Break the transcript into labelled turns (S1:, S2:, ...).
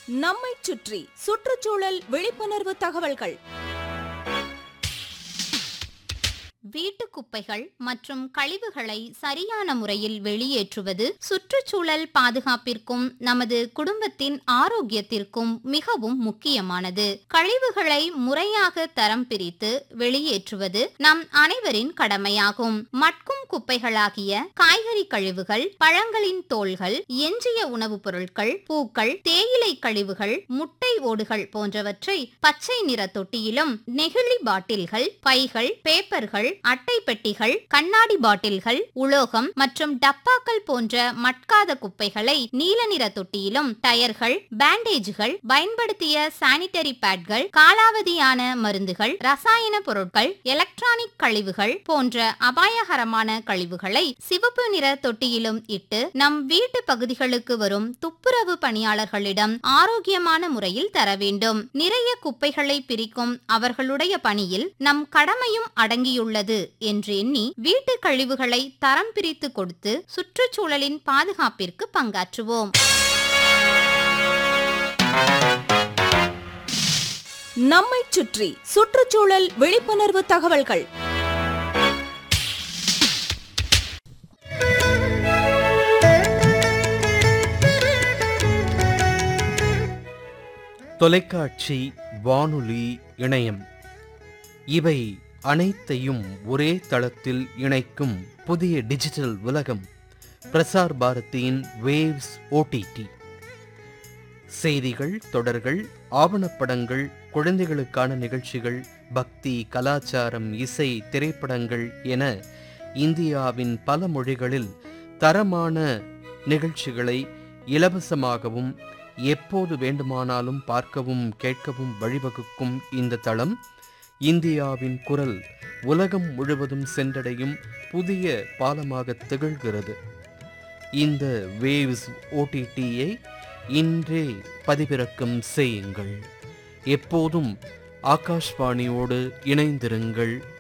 S1: நம்மைச் சுற்றி சுற்றுச்சூழல் விழிப்புணர்வு தகவல்கள்.
S2: வீட்டு குப்பைகள் மற்றும் கழிவுகளை சரியான முறையில் வெளியேற்றுவது சுற்றுச்சூழல் பாதுகாப்பிற்கும் நமது குடும்பத்தின் ஆரோக்கியத்திற்கும் மிகவும் முக்கியமானது. கழிவுகளை முறையாக தரம் பிரித்து வெளியேற்றுவது நம் அனைவரின் கடமையாகும். மட்கும் குப்பைகளாகிய காய்கறி கழிவுகள், பழங்களின் தோல்கள், எஞ்சிய உணவுப் பொருட்கள், பூக்கள், தேயிலை கழிவுகள், முட்டை ஓடுகள் போன்றவற்றை பச்சை நிற தொட்டியிலும், நெகிழி பாட்டில்கள், பைகள், பேப்பர்கள், அட்டை பெட்டிகள், கண்ணாடி பாட்டில்கள், உலோகம் மற்றும் டப்பாக்கள் போன்ற மட்காத குப்பைகளை நீல நிற தொட்டியிலும், டயர்கள், பேண்டேஜ்கள், பயன்படுத்திய சானிட்டரி பேட்கள், காலாவதியான மருந்துகள், ரசாயன பொருட்கள், எலக்ட்ரானிக் கழிவுகள் போன்ற அபாயகரமான கழிவுகளை சிவப்பு நிற தொட்டியிலும் இட்டு நம் வீட்டு பகுதிகளுக்கு வரும் துப்புரவு பணியாளர்களிடம் ஆரோக்கியமான முறையில் தர வேண்டும். நிறைய குப்பைகளை பிரிக்கும் அவர்களுடைய பணியில் நம் கடமையும் அடங்கியுள்ளது என்று எண்ணி வீட்டு கழிவுகளை தரம் பிரித்து கொடுத்து சுற்றுச்சூழலின் பாதுகாப்பிற்கு பங்காற்றுவோம்.
S1: நம்மைச் சுற்றி சுற்றுச்சூழல் விழிப்புணர்வு தகவல்கள்.
S3: தொலைக்காட்சி, வானொலி, இணையம் இவை அனைத்தையும் ஒரே தளத்தில் இணைக்கும் புதிய டிஜிட்டல் உலகம் பிரசார் பாரதியின் வேவ்ஸ் OTT. செய்திகள், தொடர்கள், ஆவணப்படங்கள், குழந்தைகளுக்கான நிகழ்ச்சிகள், பக்தி, கலாச்சாரம், இசை, திரைப்படங்கள் என இந்தியாவின் பல மொழிகளில் தரமான நிகழ்ச்சிகளை இலவசமாகவும் எப்போது வேண்டுமானாலும் பார்க்கவும் கேட்கவும் வழிவகுக்கும் இந்த தளம் இந்தியாவின் குரல் உலகம் முழுவதும் சென்றடையும் புதிய பாலமாக திகழ்கிறது. இந்த வேவ்ஸ் OTT-யை இன்றே பதிவிறக்கம் செய்யுங்கள். எப்போதும் ஆகாஷ்வாணியோடு இணைந்திருங்கள்.